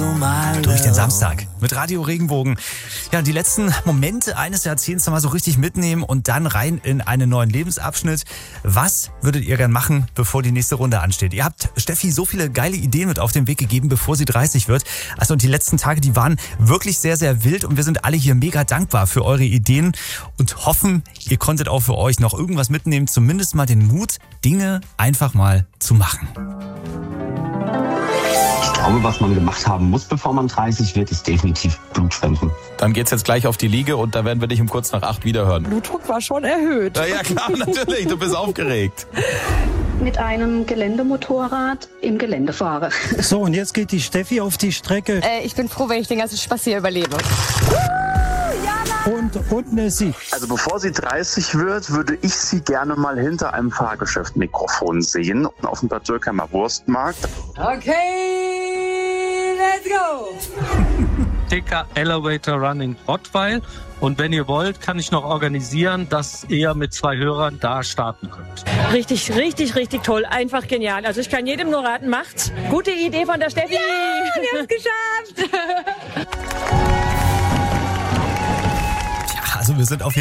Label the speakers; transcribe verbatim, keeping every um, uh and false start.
Speaker 1: Durch den Samstag mit Radio Regenbogen. Ja, die letzten Momente eines Jahrzehnts mal so richtig mitnehmen und dann rein in einen neuen Lebensabschnitt. Was würdet ihr gern machen, bevor die nächste Runde ansteht? Ihr habt Steffi so viele geile Ideen mit auf den Weg gegeben, bevor sie dreißig wird. Also und die letzten Tage, die waren wirklich sehr, sehr wild und wir sind alle hier mega dankbar für eure Ideen und hoffen, ihr konntet auch für euch noch irgendwas mitnehmen, zumindest mal den Mut, Dinge einfach mal zu machen.
Speaker 2: Ich glaube, was man gemacht haben muss, bevor man dreißig wird, ist definitiv Blutspenden.
Speaker 3: Dann geht's jetzt gleich auf die Liege und da werden wir dich um kurz nach acht wiederhören.
Speaker 4: Blutdruck war schon erhöht.
Speaker 3: Na ja, klar, natürlich, du bist aufgeregt.
Speaker 5: Mit einem Geländemotorrad im Gelände fahre.
Speaker 6: So, und jetzt geht die Steffi auf die Strecke.
Speaker 4: Äh, ich bin froh, wenn ich den ganzen Spaß hier überlebe.
Speaker 6: Und, und Nessie.
Speaker 7: Also bevor sie dreißig wird, würde ich sie gerne mal hinter einem Fahrgeschäft-Mikrofon sehen, auf dem Bad Dürkheimer Wurstmarkt.
Speaker 8: Okay, let's go!
Speaker 9: Dicker Elevator Run in Rottweil. Und wenn ihr wollt, kann ich noch organisieren, dass ihr mit zwei Hörern da starten könnt.
Speaker 10: Richtig, richtig, richtig toll. Einfach genial. Also ich kann jedem nur raten, macht's. Gute Idee von der Steffi.
Speaker 8: Ja, wir haben es geschafft.
Speaker 1: Ja, also wir sind auf jeden